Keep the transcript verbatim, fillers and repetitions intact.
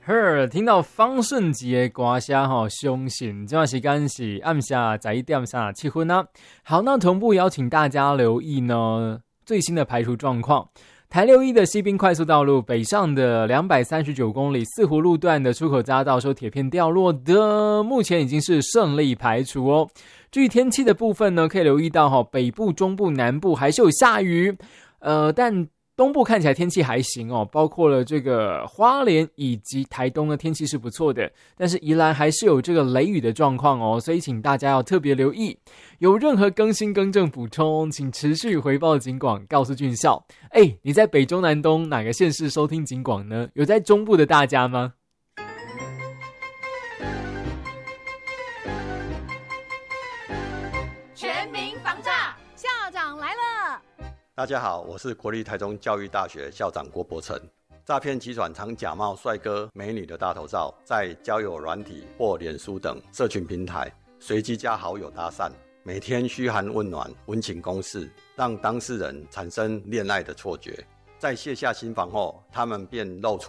呵，听到方顺吉的歌声吼，相信这段时间是暗下十一点三十七分啊。好，那同步邀请大家留意呢最新的排除状况。台六一的西滨快速道路北上的两百三十九公里四湖路段的出口匝道受铁片掉落的，目前已经是顺利排除哦。至于天气的部分呢，可以留意到哈，北部、中部、南部还是有下雨，呃，但东部看起来天气还行哦，包括了这个花莲以及台东的天气是不错的，但是宜兰还是有这个雷雨的状况哦，所以请大家要特别留意。有任何更新更正补充，请持续回报警广，告诉俊孝。哎，你在北中南东哪个县市收听警广呢？有在中部的大家吗？ 全民防诈，校长来了。 大家好，我是国立台中教育大学校长郭伯成。诈骗集团常假冒帅哥美女的大头照，在交友软体或脸书等社群平台随机加好友搭讪，每天嘘寒问暖、温情攻势，让当事人产生恋爱的错觉。在卸下心防后，他们便露出